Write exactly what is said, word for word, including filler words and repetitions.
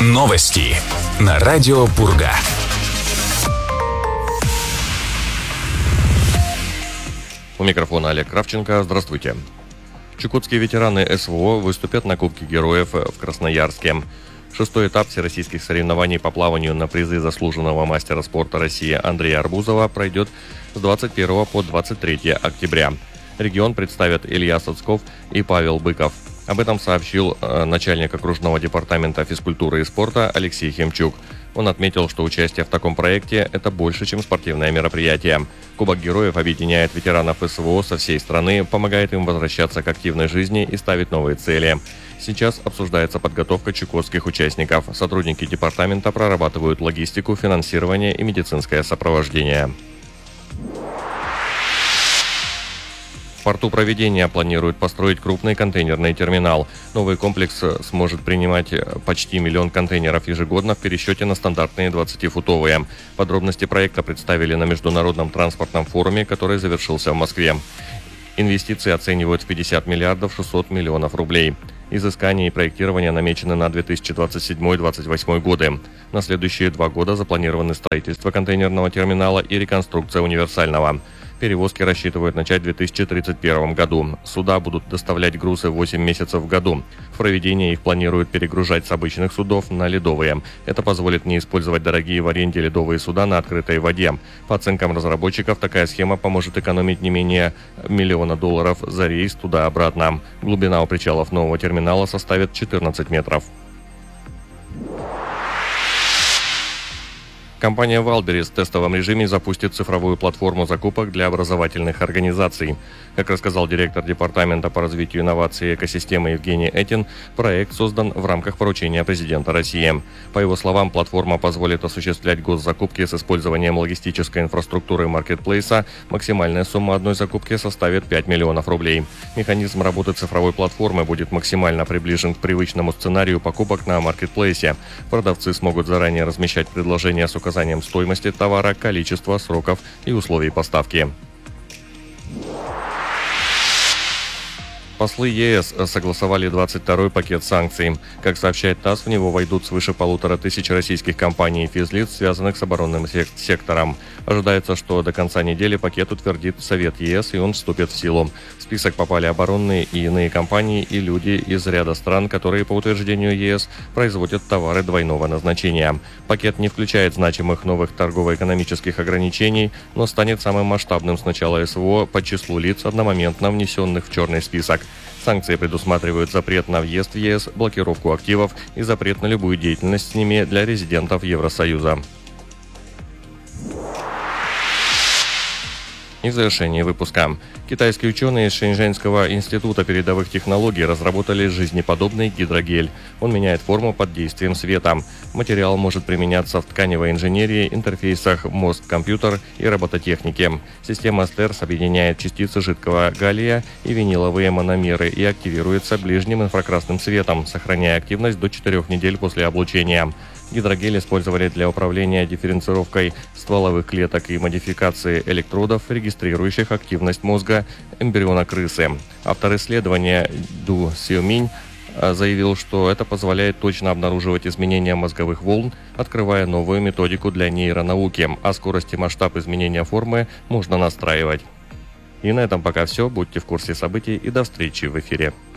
Новости на радио Пурга. У микрофона Олег Кравченко. Здравствуйте. Чукотские ветераны СВО выступят на Кубке Героев в Красноярске. Шестой этап всероссийских соревнований по плаванию на призы заслуженного мастера спорта России Андрея Арбузова пройдет с двадцать первого по двадцать третье октября. Регион представят Илья Соцков и Павел Быков. Об этом сообщил э, начальник окружного департамента физкультуры и спорта Алексей Хемчук. Он отметил, что участие в таком проекте – это больше, чем спортивное мероприятие. Кубок Героев объединяет ветеранов СВО со всей страны, помогает им возвращаться к активной жизни и ставить новые цели. Сейчас обсуждается подготовка чукотских участников. Сотрудники департамента прорабатывают логистику, финансирование и медицинское сопровождение. В порту Провидения планируют построить крупный контейнерный терминал. Новый комплекс сможет принимать почти миллион контейнеров ежегодно в пересчете на стандартные двадцатифутовые. Подробности проекта представили на Международном транспортном форуме, который завершился в Москве. Инвестиции оценивают в пятьдесят миллиардов шестьсот миллионов рублей. Изыскания и проектирование намечены на две тысячи двадцать седьмой — две тысячи двадцать восьмой годы. На следующие два года запланированы строительство контейнерного терминала и реконструкция универсального. Перевозки рассчитывают начать в две тысячи тридцать первом году. Суда будут доставлять грузы восемь месяцев в году. В Провидении их планируют перегружать с обычных судов на ледовые. Это позволит не использовать дорогие в аренде ледовые суда на открытой воде. По оценкам разработчиков, такая схема поможет экономить не менее миллиона долларов за рейс туда-обратно. Глубина у причалов нового терминала составит четырнадцать метров. Компания Валберес в тестовом режиме запустит цифровую платформу закупок для образовательных организаций. Как рассказал директор департамента по развитию инноваций и экосистемы Евгений Этин, проект создан в рамках поручения президента России. По его словам, платформа позволит осуществлять госзакупки с использованием логистической инфраструктуры маркетплейса. Максимальная сумма одной закупки составит пять миллионов рублей. Механизм работы цифровой платформы будет максимально приближен к привычному сценарию покупок на маркетплейсе. Продавцы смогут заранее размещать предложения с указанием стоимости товара, количества, сроков и условий поставки. Послы ЕС согласовали двадцать второй пакет санкций. Как сообщает ТАСС, в него войдут свыше полутора тысяч российских компаний и физлиц, связанных с оборонным сектором. Ожидается, что до конца недели пакет утвердит Совет ЕС, и он вступит в силу. В список попали оборонные и иные компании и люди из ряда стран, которые, по утверждению ЕС, производят товары двойного назначения. Пакет не включает значимых новых торгово-экономических ограничений, но станет самым масштабным с начала СВО по числу лиц, одномоментно внесенных в черный список. Санкции предусматривают запрет на въезд в ЕС, блокировку активов и запрет на любую деятельность с ними для резидентов Евросоюза. И в завершении выпуска. Китайские ученые из Шэньчжэньского института передовых технологий разработали жизнеподобный гидрогель. Он меняет форму под действием света. Материал может применяться в тканевой инженерии, интерфейсах мозг-компьютер и робототехнике. Система стерс объединяет частицы жидкого галлия и виниловые мономеры и активируется ближним инфракрасным светом, сохраняя активность до четырех недель после облучения. Гидрогель использовали для управления дифференцировкой стволовых клеток и модификации электродов, регистрирующих активность мозга эмбриона крысы. Автор исследования Ду Сюминь заявил, что это позволяет точно обнаруживать изменения мозговых волн, открывая новую методику для нейронауки, а скорость и масштаб изменения формы можно настраивать. И на этом пока все. Будьте в курсе событий и до встречи в эфире.